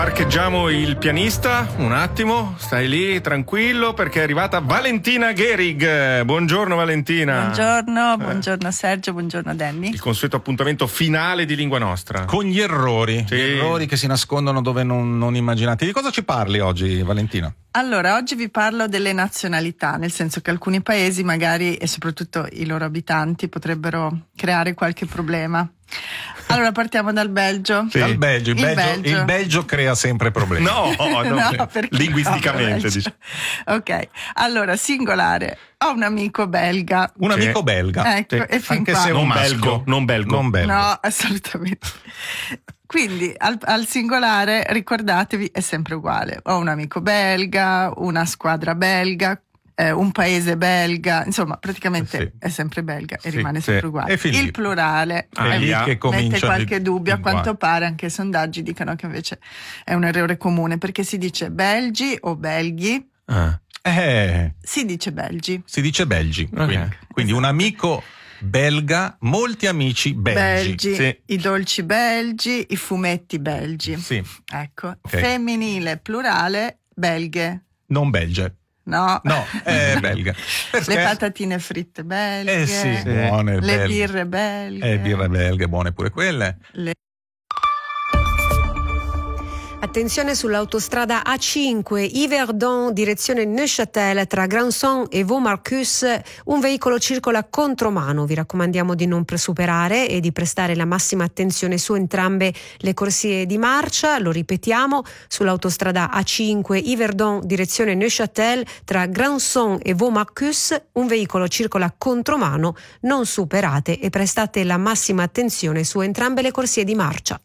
Parcheggiamo il pianista un attimo, stai lì tranquillo perché è arrivata Valentina Gehrig. Buongiorno Valentina. Buongiorno Sergio, buongiorno Danny. Il consueto appuntamento finale di Lingua Nostra. Con gli errori, sì. Gli errori che si nascondono dove non immaginate. Di cosa ci parli oggi, Valentina? Allora, oggi vi parlo delle nazionalità, nel senso che alcuni paesi magari, e soprattutto i loro abitanti, potrebbero creare qualche problema. Allora partiamo dal Belgio. Sì. Dal Belgio. Il Belgio crea sempre problemi. No, linguisticamente. No, dice. Ok, allora singolare. Ho un amico belga. Un amico belga. Ecco, sì. e fin Anche qua. se è un Non belgo. No, assolutamente. Quindi al singolare ricordatevi è sempre uguale. Ho un amico belga, una squadra belga, un paese belga, insomma praticamente è sempre belga e rimane sempre uguale. Il plurale è lì che comincia mette qualche dubbio, a quanto pare anche i sondaggi dicono che invece è un errore comune, perché si dice belgi o belghi. Si dice belgi. Si dice belgi. Okay. Quindi un amico belga, molti amici belgi. Sì. I dolci belgi, i fumetti belgi. Sì. Ecco. Okay. Femminile, plurale, belghe. Non belge. No, è belga. Perché? Le patatine fritte belghe. Sì, buone. Le birre belghe. Birre belghe, buone pure quelle. Attenzione sull'autostrada A5, Yverdon, direzione Neuchâtel, tra Grandson e Vaux-Marcus, un veicolo circola contromano. Vi raccomandiamo di non superare e di prestare la massima attenzione su entrambe le corsie di marcia. Lo ripetiamo, sull'autostrada A5, Yverdon, direzione Neuchâtel, tra Grandson e Vaux-Marcus, un veicolo circola contromano. Non superate e prestate la massima attenzione su entrambe le corsie di marcia.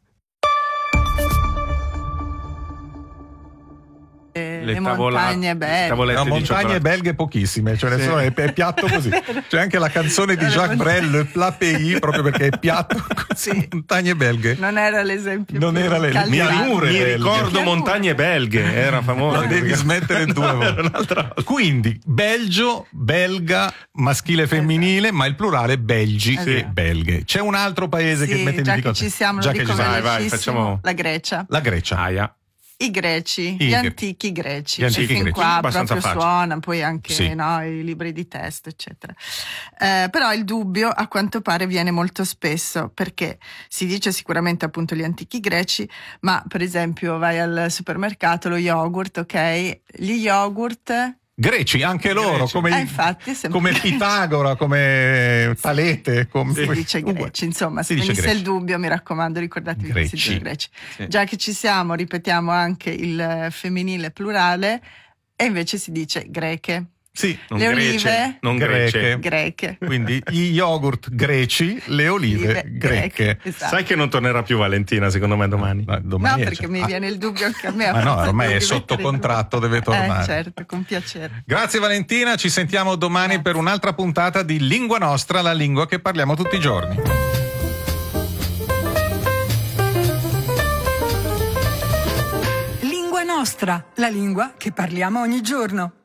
Le montagne belghe. No, montagne belghe pochissime, cioè è piatto così. C'è anche la canzone di Jacques Brel, Le Plat Pays, proprio perché è piatto così. Montagne belghe. Non era l'esempio. Non era l'esempio. Mi ricordo montagne belghe, era famoso. No, devi smettere due volte. Quindi Belgio, belga, maschile e femminile, ma il plurale belgi e belghe. C'è un altro paese che mette in difficoltà. difficoltà. Già che ci siamo, lo dico velocissimo, la Grecia. La Grecia. I greci, gli antichi greci. Gli antichi fin greci. qua Abbastanza proprio facile. suona, poi anche i libri di testo, eccetera. Però il dubbio a quanto pare viene molto spesso, perché si dice sicuramente appunto gli antichi greci, ma per esempio vai al supermercato, lo yogurt, ok? Gli yogurt Greci, anche loro, Greci. come infatti, come Pitagora, come Talete, come si dice greci, insomma, se venisse il dubbio, mi raccomando, ricordatevi che si dice greci. Sì. Già che ci siamo, ripetiamo anche il femminile plurale e invece si dice greche. Sì, le olive non greche. Quindi gli yogurt greci, le olive greche. Esatto. Sai che non tornerà più Valentina secondo me domani? No, perché mi viene il dubbio anche a me. Ma no, ormai è sotto contratto, deve tornare. Certo, con piacere. Grazie Valentina, ci sentiamo domani per un'altra puntata di Lingua Nostra, la lingua che parliamo tutti i giorni. Lingua Nostra, la lingua che parliamo ogni giorno.